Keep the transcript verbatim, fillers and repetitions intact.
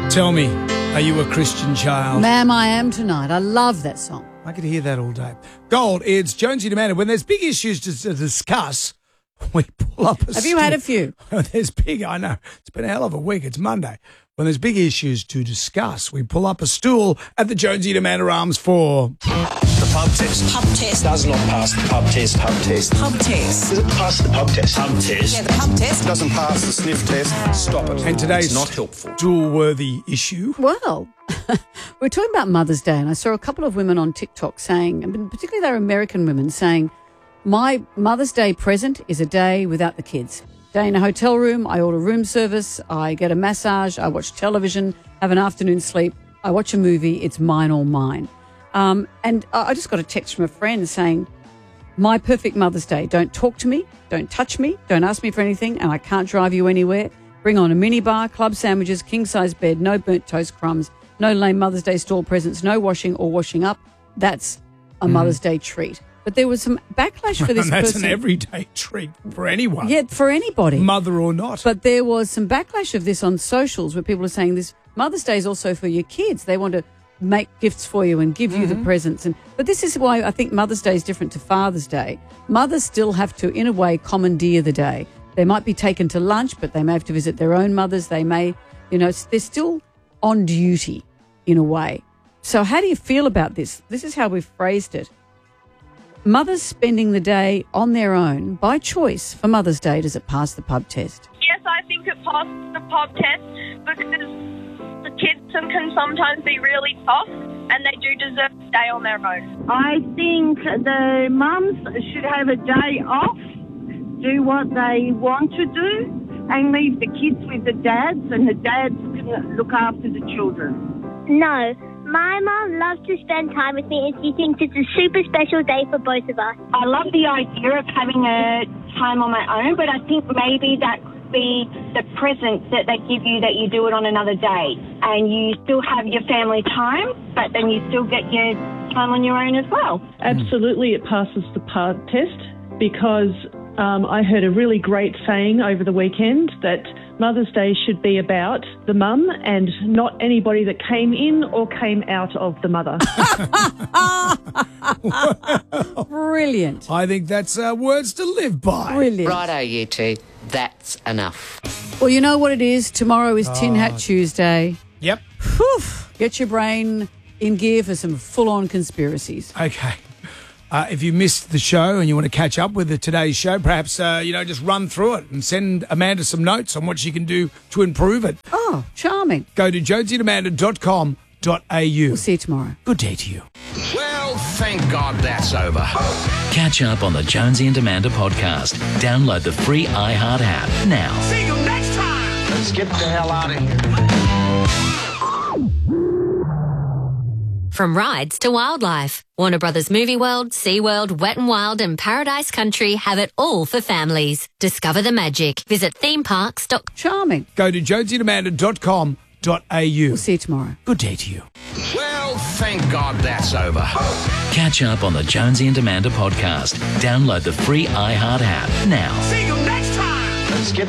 Tell me, are you a Christian child? Ma'am, I am tonight. I love that song. I could hear that all day. Gold, it's Jonesy and Amanda. When there's big issues to, to discuss, we pull up a Have you had a few? There's big, I know. It's been a hell of a week. It's Monday. When there's big issues to discuss, we pull up a stool at the Jonesy and Amanda Arms for... The pub test. Pub test. Does not pass the pub test. Pub test. Pub test. Does it pass the pub test? Pub test. Yeah, the pub test. Doesn't pass the sniff test. Stop it. And today's it's not helpful. stool-worthy issue. Well, we're talking about Mother's Day, and I saw a couple of women on TikTok saying, and particularly they're American women, saying, my Mother's Day present is a day without the kids. Day in a hotel room, I order room service, I get a massage, I watch television, have an afternoon sleep, I watch a movie, it's mine all mine. Um, and I just got a text from a friend saying, my perfect Mother's Day, don't talk to me, don't touch me, don't ask me for anything, and I can't drive you anywhere. Bring on a minibar, club sandwiches, king-size bed, no burnt toast crumbs, no lame Mother's Day stall presents, no washing or washing up. That's a mm. Mother's Day treat. But there was some backlash for this and that's person. an everyday treat for anyone. Yeah, for anybody. Mother or not. But there was some backlash of this on socials where people are saying this Mother's Day is also for your kids. They want to make gifts for you and give mm-hmm. you the presents. And But this is why I think Mother's Day is different to Father's Day. Mothers still have to, in a way, commandeer the day. They might be taken to lunch, but they may have to visit their own mothers. They may, you know, they're still on duty in a way. So how do you feel about this? This is how we've phrased it. Mothers spending the day on their own by choice for Mother's Day, does it pass the pub test? Yes, I think it passes the pub test because the kids can sometimes be really tough and they do deserve to stay on their own. I think the mums should have a day off, do what they want to do and leave the kids with the dads and the dads can look after the children. No. My mum loves to spend time with me and she thinks it's a super special day for both of us. I love the idea of having a time on my own, but I think maybe that could be the present that they give you that you do it on another day. And you still have your family time, but then you still get your time on your own as well. Absolutely, it passes the pub test because um, I heard a really great saying over the weekend that Mother's Day should be about the mum and not anybody that came in or came out of the mother. Well, brilliant. I think that's uh, words to live by. Brilliant. Righto, you two. That's enough. Well, you know what it is? Tomorrow is Tin Hat Tuesday. Yep. Whew. Get your brain in gear for some full-on conspiracies. Okay. Uh, if you missed the show and you want to catch up with the, today's show, perhaps, uh, you know, just run through it and send Amanda some notes on what she can do to improve it. Oh, charming. Go to jonesy and amanda dot com dot a u. We'll see you tomorrow. Good day to you. Well, thank God that's over. Catch up on the Jonesy and Amanda podcast. Download the free iHeart app now. See you next time. Let's get the hell out of here. From rides to wildlife, Warner Brothers Movie World, SeaWorld, Wet n Wild and Paradise Country have it all for families. Discover the magic. Visit theme parks dot com. Charming. Go to jonesy and amanda dot com dot a u. We'll see you tomorrow. Good day to you. Well, thank God that's over. Catch up on the Jonesy and Amanda podcast. Download the free iHeart app now. See you next time. Let's get